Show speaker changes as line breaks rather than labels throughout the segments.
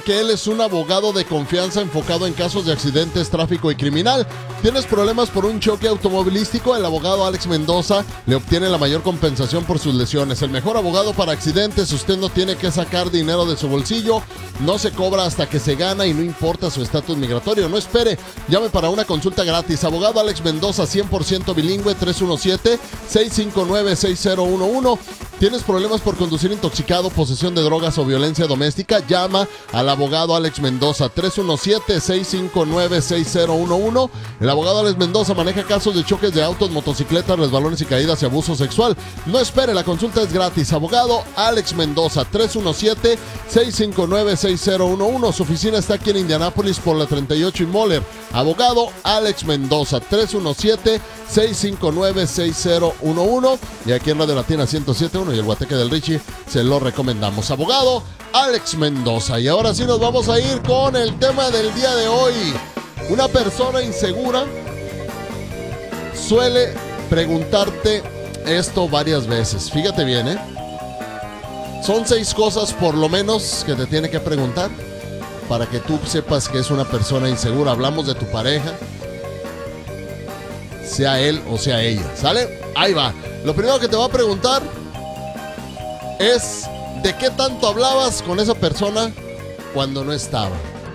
que él es un abogado de confianza enfocado en casos de accidentes, tráfico y criminal. ¿Tienes problemas por un choque automovilístico? El abogado Alex Mendoza le obtiene la mayor compensación por sus lesiones. El mejor abogado para accidentes. Usted no tiene que sacar dinero de su bolsillo. No se cobra hasta que se gana y no importa su estatus migratorio. No espere. Llame para una consulta gratis. Abogado Alex Mendoza, 100% bilingüe, 317-659-6011. ¿Tienes problemas por conducir intoxicado, posesión de drogas o violencia doméstica? Llama al abogado Alex Mendoza, 317-659-6011. El abogado Alex Mendoza maneja casos de choques de autos, motocicletas, resbalones y caídas y abuso sexual. No espere, la consulta es gratis. Abogado Alex Mendoza, 317-659-6011. Su oficina está aquí en Indianápolis por la 38 y Moller. Abogado Alex Mendoza, 317-659-6011. Y aquí en Radio Latina 107.1 y el Guateque del Richie se lo recomendamos. Abogado Alex Mendoza. Y ahora sí nos vamos a ir con el tema del día de hoy. Una persona insegura suele preguntarte esto varias veces. Fíjate bien, Son 6 cosas por lo menos que te tiene que preguntar para que tú sepas que es una persona insegura. Hablamos de tu pareja, sea él o sea ella, ¿sale? Ahí va. Lo primero que te va a preguntar es ¿de qué tanto hablabas con esa persona cuando no estaba?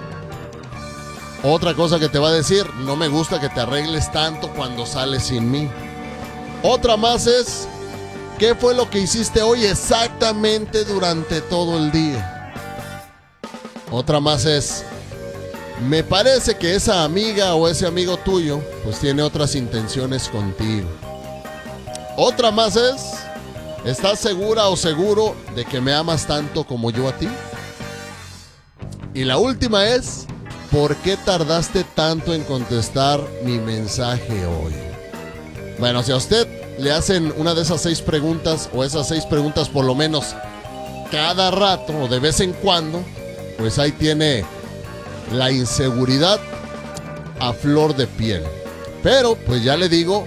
Otra cosa que te va a decir, no me gusta que te arregles tanto cuando sales sin mí. Otra más es, ¿qué fue lo que hiciste hoy exactamente durante todo el día? Otra más es, me parece que esa amiga o ese amigo tuyo pues tiene otras intenciones contigo. Otra más es, ¿estás segura o seguro de que me amas tanto como yo a ti? Y la última es, ¿por qué tardaste tanto en contestar mi mensaje hoy? Bueno, si a usted le hacen una de esas 6 preguntas, o esas 6 preguntas por lo menos cada rato o de vez en cuando, pues ahí tiene la inseguridad a flor de piel. Pero, pues ya le digo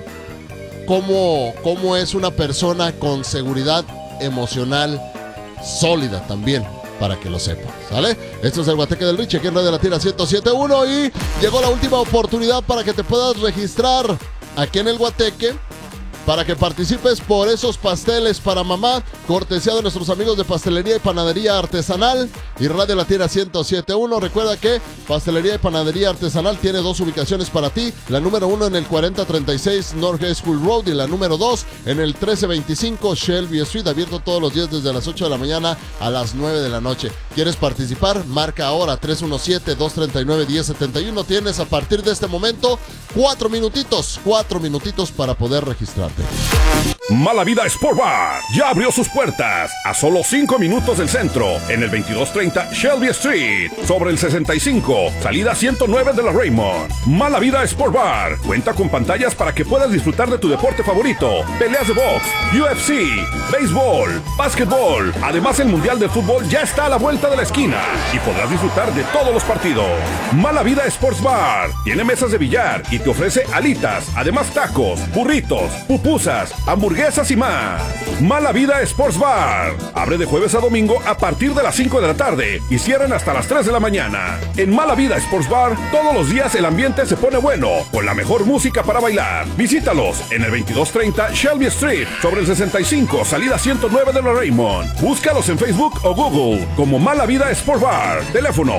cómo es una persona con seguridad emocional sólida también, para que lo sepa, ¿sale? Esto es el Guateque del Richie, aquí en Radio Latina 107.1 y llegó la última oportunidad para que te puedas registrar aquí en el Guateque para que participes por esos pasteles para mamá, cortesía de nuestros amigos de Pastelería y Panadería Artesanal y Radio Latina 107.1. Recuerda que Pastelería y Panadería Artesanal tiene 2 ubicaciones para ti, la número 1 en el 4036 North High School Road y la número 2 en el 1325 Shelby Street, abierto todos los días desde las 8 de la mañana a las 9 de la noche. ¿Quieres participar? Marca ahora 317-239-1071. Tienes a partir de este momento 4 minutitos para poder registrarte.
Mala Vida Sport Bar ya abrió sus puertas a solo 5 minutos del centro, en el 2230 Shelby Street, sobre el 65, salida 109 de la Raymond. Mala Vida Sport Bar cuenta con pantallas para que puedas disfrutar de tu deporte favorito, peleas de box, UFC, béisbol, básquetbol. Además, el Mundial de Fútbol ya está a la vuelta de la esquina y podrás disfrutar de todos los partidos. Mala Vida Sports Bar tiene mesas de billar y te ofrece alitas, además tacos, burritos, pupusas, hamburguesas y más. Mala Vida Sports Bar abre de jueves a domingo a partir de las 5 de la tarde y cierran hasta las 3 de la mañana. En Mala Vida Sports Bar todos los días el ambiente se pone bueno con la mejor música para bailar. Visítalos en el 2230 Shelby Street, sobre el 65, salida 109 de la Raymond. Búscalos en Facebook o Google como Mala Vida Sports Bar. Teléfono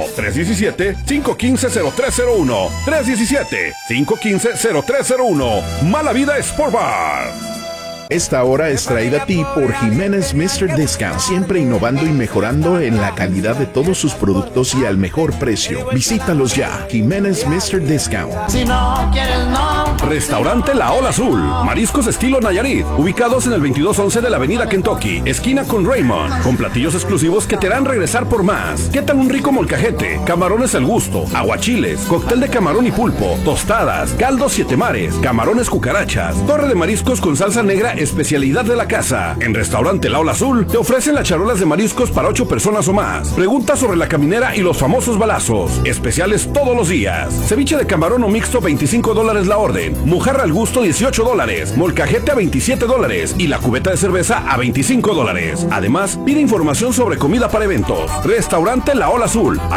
317-515-0301. 317-515-0301. Mala Vida Sport Bar.
Esta hora es traída a ti por Jiménez Mr. Discount, siempre innovando y mejorando en la calidad de todos sus productos y al mejor precio. Visítalos ya, Jiménez Mr. Discount.
Si no quieres, no.
Restaurante La Ola Azul, mariscos estilo Nayarit, ubicados en el 2211 de la avenida Kentucky, esquina con Raymond, con platillos exclusivos que te harán regresar por más. ¿Qué tal un rico molcajete, camarones al gusto, aguachiles, cóctel de camarón y pulpo, tostadas, caldos 7 mares, camarones cucarachas, torre de mariscos con salsa negra, especialidad de la casa? En Restaurante La Ola Azul te ofrecen las charolas de mariscos para 8 personas o más. Pregunta sobre la caminera y los famosos balazos. Especiales todos los días. Ceviche de camarón o mixto, $25 la orden. Mojarra al gusto, $18. Molcajete a $27. Y la cubeta de cerveza a $25. Además, pide información sobre comida para eventos. Restaurante La Ola Azul.